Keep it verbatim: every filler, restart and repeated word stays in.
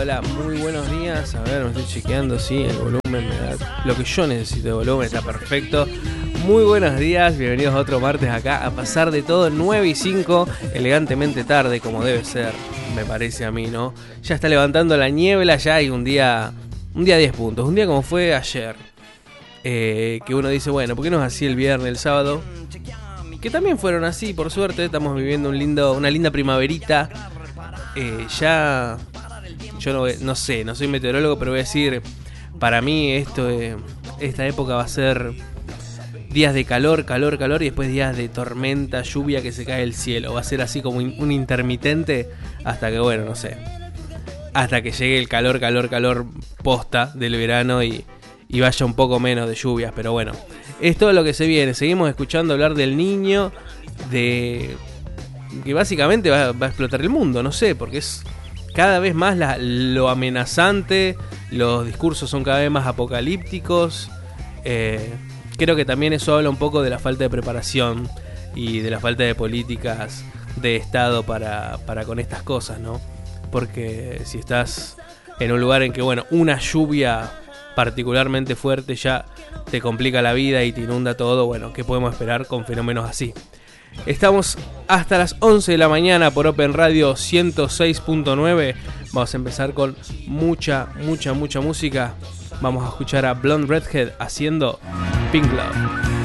hola, muy buenos días. A ver, me estoy chequeando, sí, el volumen me da lo que yo necesito de volumen, está perfecto. Muy buenos días, bienvenidos a otro martes acá, a pasar de todo, nueve y cinco, elegantemente tarde, como debe ser, me parece a mí, ¿no? Ya está levantando la niebla, ya hay un día, un día diez puntos, un día como fue ayer. Eh, que uno dice, bueno, ¿por qué no es así el viernes, el sábado? Que también fueron así, por suerte, estamos viviendo un lindo, una linda primaverita. Eh, ya, yo no, no sé, no soy meteorólogo, pero voy a decir, para mí esto, eh, esta época va a ser días de calor, calor, calor y después días de tormenta, lluvia que se cae del cielo. Va a ser así como un intermitente hasta que, bueno, no sé, hasta que llegue el calor, calor, calor posta del verano y, y vaya un poco menos de lluvias, pero bueno, es todo lo que se viene. Seguimos escuchando hablar del niño, de que básicamente va, va a explotar el mundo, no sé, porque es cada vez más la, lo amenazante, los discursos son cada vez más apocalípticos. Eh, creo que también eso habla un poco de la falta de preparación y de la falta de políticas de Estado para, para con estas cosas, ¿no? Porque si estás en un lugar en que, bueno, una lluvia particularmente fuerte ya te complica la vida y te inunda todo, bueno, ¿qué podemos esperar con fenómenos así? Estamos hasta las once de la mañana por Open Radio ciento seis punto nueve. Vamos a empezar con mucha, mucha, mucha música. Vamos a escuchar a Blonde Redhead haciendo Pink Love.